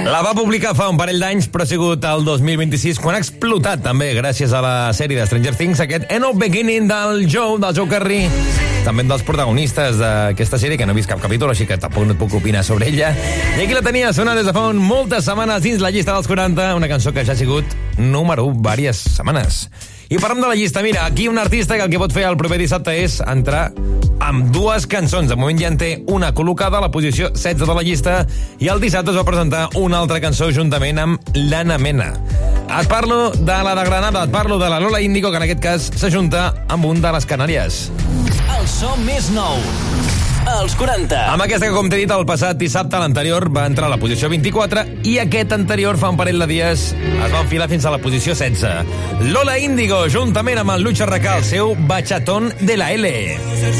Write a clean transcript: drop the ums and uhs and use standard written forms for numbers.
La va publicar fa un parell d'anys, però ha sigut el 2026 quan ha explotat també, gràcies a la sèrie de Stranger Things, aquest End of Beginning del Joe Carrey, també dels protagonistes d'aquesta sèrie, que no he vist cap capítol, així que tampoc no et puc opinar sobre ella. I aquí la tenia sonant des de fa moltes setmanes dins la llista dels 40, una cançó que ja ha sigut número 1 diverses setmanes. I parlem de la llista, mira, aquí un artista que el que pot fer el proper dissabte és entrar amb 2 cançons. De moment ja en té una col·locada a la posició 16 de la llista i el dissabte es va presentar una altra cançó juntament amb l'Anna Mena. Et parlo de la de Granada, et parlo de la Lola Índigo, que en aquest cas s'ajunta amb un de les Canàries. El so més nou, els 40. Amb aquesta que, com t'he dit, el passat dissabte, l'anterior va entrar a la posició 24 i aquest anterior, fa un parell de dies, es va enfilar fins a la posició 16. Lola Índigo, juntament amb el Lucha Recal, el seu Bachatón de la L.